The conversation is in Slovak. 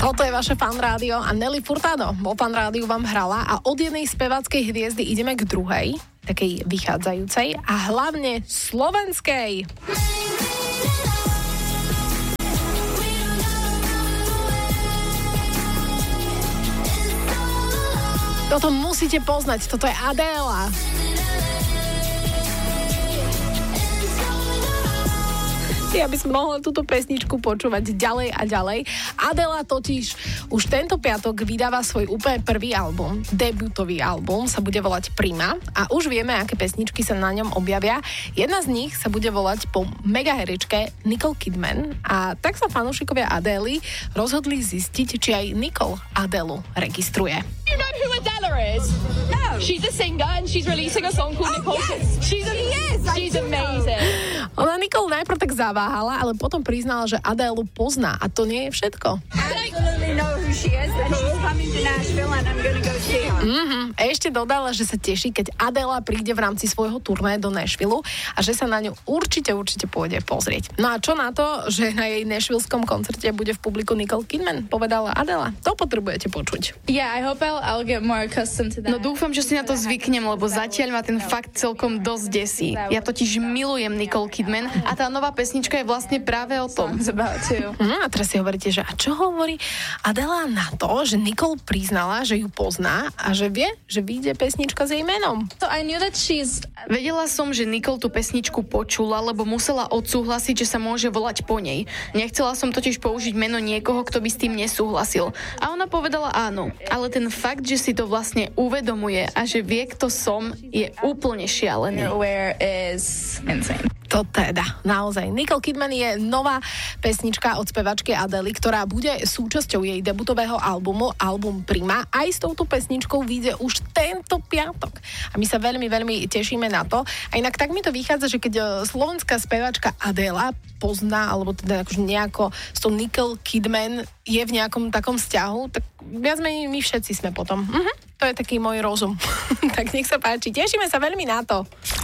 Toto je vaše Fan Rádio a Nelly Furtado vo Fan Rádiu vám hrala a od jednej speváckej hviezdy ideme k druhej, takej vychádzajúcej a hlavne slovenskej. Toto musíte poznať, toto je Adéla. Ja by som mohla túto pesničku počúvať ďalej a ďalej. Adela totiž už tento piatok vydáva svoj úplne prvý album, debutový album, sa bude volať Prima a už vieme, aké pesničky sa na ňom objavia. Jedna z nich sa bude volať po megaherečke Nicole Kidman a tak sa fanúšikovia Adely rozhodli zistiť, či aj Nicole Adelu registruje. You know who Adela is? No. She's a singer and she's releasing a song called Nicole. Yes. She's amazing. Ona Nicole najprv tak zaváhala, ale potom priznala, že Adelu pozná a to nie je všetko. Absolutely know who she is and she's coming to Nashville and I'm gonna go see her. Ešte dodala, že sa teší, keď Adela príde v rámci svojho turné do Nashville a že sa na ňu určite pôjde pozrieť. No a čo na to, že na jej nashvillskom koncerte bude v publiku Nicole Kidman, povedala Adela. To potrebujete počuť. Yeah, I hope I'll get more accustomed to that. No dúfam, že si na to zvyknem, lebo zatiaľ ma ten fakt celkom dosť desí. Ja totiž milujem Nicole Kidman a tá nová pesnička je vlastne práve o tom. A teraz si hovoríte, že a čo hovorí Adela na to, že Nicole priznala, že ju pozná a že vie, že vyjde pesnička s jej menom. So I knew that she's... Vedela som, že Nicole tú pesničku počula, lebo musela odsúhlasiť, že sa môže volať po nej. Nechcela som totiž použiť meno niekoho, kto by s tým nesúhlasil. A ona povedala áno. Ale ten fakt, že si to vlastne uvedomuje a že vie, kto som, je úplne šialený. Aware is insane. To teda, naozaj. Nicole Kidman je nová pesnička od spevačky Adely, ktorá bude súčasťou jej debutového albumu, album Prima. Aj s touto pesničkou vyjde už tento piatok. A my sa veľmi, veľmi tešíme na to. A inak tak mi to vychádza, že keď slovenská spevačka Adela pozná, alebo teda akože nejako s tou Nicole Kidman je v nejakom takom vzťahu, tak viac menej my všetci sme potom. To je taký môj rozum. Tak nech sa páči. Tešíme sa veľmi na to.